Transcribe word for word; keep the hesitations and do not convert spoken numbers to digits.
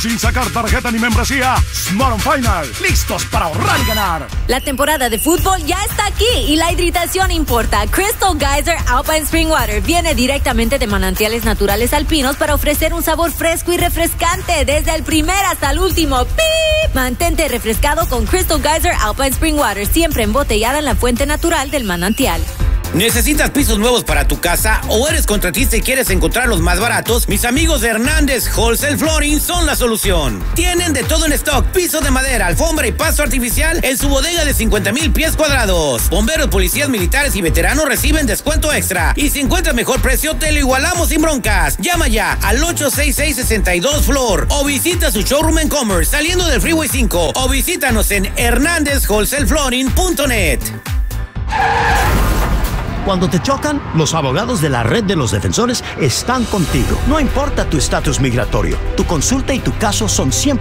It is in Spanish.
Sin sacar tarjeta ni membresía, Smart on Final, listos para ahorrar y ganar. La temporada de fútbol ya está aquí y la hidratación importa. Crystal Geyser Alpine Spring Water viene directamente de manantiales naturales alpinos para ofrecer un sabor fresco y refrescante desde el primer hasta el último. ¡Pip! Mantente refrescado con Crystal Geyser Alpine Spring Water, siempre embotellada en la fuente natural del manantial. ¿Necesitas pisos nuevos para tu casa o eres contratista y quieres encontrar los más baratos? Mis amigos de Hernández Wholesale Flooring son la solución. Tienen de todo en stock: piso de madera, alfombra y pasto artificial en su bodega de cincuenta mil pies cuadrados. Bomberos, policías, militares y veteranos reciben descuento extra. Y si encuentras mejor precio, te lo igualamos sin broncas. Llama ya al ocho seis seis, seis dos, Flor o visita su showroom en Commerce saliendo del Freeway cinco o visítanos en hernández wholesale flooring punto net. Cuando te chocan, los abogados de la Red de los Defensores están contigo. No importa tu estatus migratorio, tu consulta y tu caso son siempre